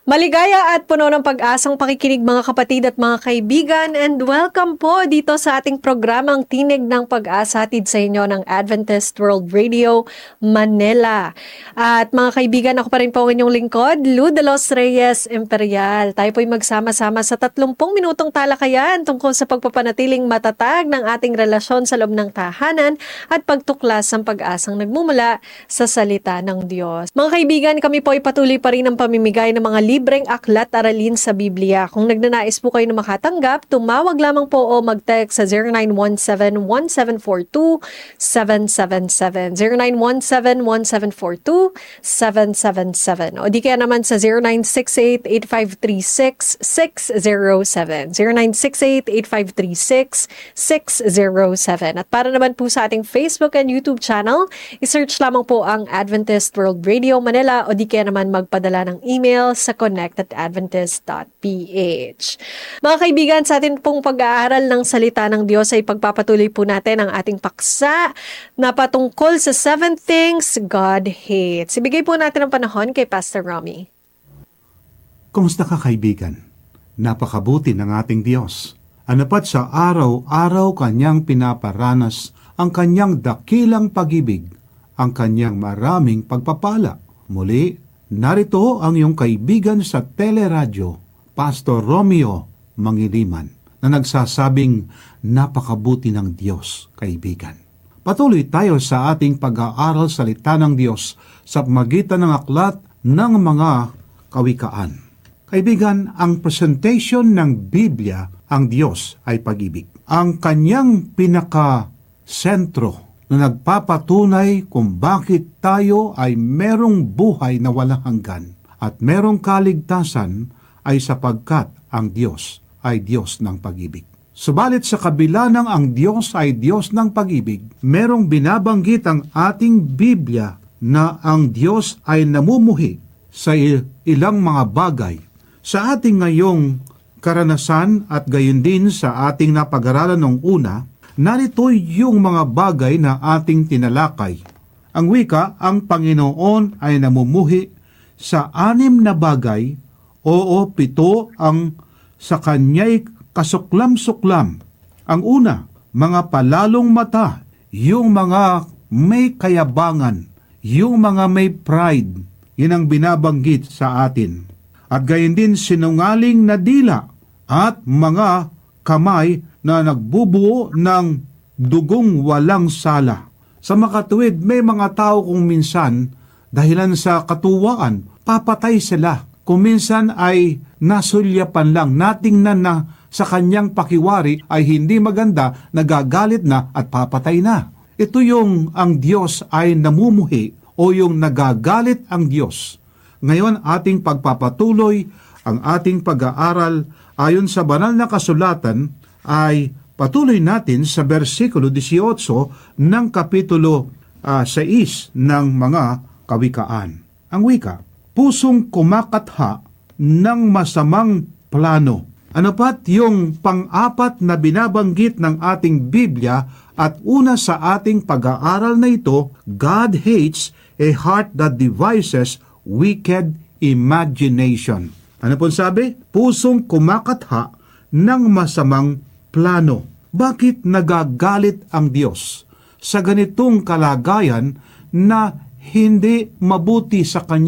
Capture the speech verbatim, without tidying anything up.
Maligaya at puno ng pag-asang pakikinig mga kapatid at mga kaibigan, and welcome po dito sa ating programang Tinig ng Pag-asa, hatid sa inyo ng Adventist World Radio Manila. At mga kaibigan, ako pa rin po ang inyong lingkod, Lu de los Reyes Imperial. Tayo po'y magsama-sama sa tatlumpung minutong talakayan tungkol sa pagpapanatiling matatag ng ating relasyon sa loob ng tahanan at pagtuklas ng pag-asang nagmumula sa salita ng Diyos. Mga kaibigan, kami po ay patuloy pa rin ang pamimigay ng mga libreng aklat aralin sa Biblia. Kung nagnanais po kayo na makatanggap, tumawag lamang po o mag-text sa zero nine one seven, one seven four two, seven seven seven. zero nine one seven, one seven four two, seven seven seven. O di kaya naman sa zero nine six eight, eight five three six, six zero seven. zero nine six eight, eight five three six, six zero seven. At para naman po sa ating Facebook and YouTube channel, isearch lamang po ang Adventist World Radio Manila o di kaya naman magpadala ng email sa connect at adventist dot p h. Mga kaibigan, sa atin pong pag-aaral ng salita ng Diyos ay pagpapatuloy po natin ang ating paksa na patungkol sa seven things God hates. Ibigay po natin ang panahon kay Pastor Romy. Kumusta ka, kaibigan? Napakabuti ng ating Diyos. Anapat sa araw-araw kanyang pinaparanas ang kanyang dakilang pag-ibig, ang kanyang maraming pagpapala. Muli, narito ang iyong kaibigan sa teleradyo, Pastor Romeo Mangiliman, na nagsasabing napakabuti ng Diyos, kaibigan. Patuloy tayo sa ating pag-aaral salita ng Diyos sa magitan ng aklat ng mga kawikaan. Kaibigan, ang presentation ng Biblia, ang Diyos ay pag-ibig. Ang kanyang pinaka-sentro na nagpapatunay kung bakit tayo ay merong buhay na walang hanggan at merong kaligtasan ay sapagkat ang Diyos ay Diyos ng pag-ibig. Subalit sa kabila ng ang Diyos ay Diyos ng pag-ibig, merong binabanggit ang ating Biblia na ang Diyos ay namumuhi sa ilang mga bagay. Sa ating ngayong karanasan at gayon din sa ating napag-aralan nung una, narito yung mga bagay na ating tinalakay. Ang wika, ang Panginoon ay namumuhi sa anim na bagay, oo, pito ang sa kanya'y kasuklam-suklam. Ang una, mga palalong mata, yung mga may kayabangan, yung mga may pride, yun ang binabanggit sa atin. At gayon din sinungaling na dila at mga kamay na nagbubuo ng dugong walang sala. Sa makatuwid, may mga tao kung minsan, dahilan sa katuwaan, papatay sila. Kung minsan ay nasulyapan lang, natingnan na sa kanyang pakiwari ay hindi maganda, nagagalit na at papatay na. Ito yung ang Diyos ay namumuhi o yung nagagalit ang Diyos. Ngayon, ating pagpapatuloy ang ating pag-aaral ayon sa banal na kasulatan ay patuloy natin sa versikulo eighteen ng kapitulo uh, six ng mga kawikaan. Ang wika, pusong kumakatha ng masamang plano. Ano pat yung pang-apat na binabanggit ng ating Biblia at una sa ating pag-aaral na ito, God hates a heart that devises wicked imagination. Ano po sabi? Pusong kumakatha ng masamang plano. Bakit nagagalit ang Diyos sa ganitong kalagayan na hindi mabuti sa kanya?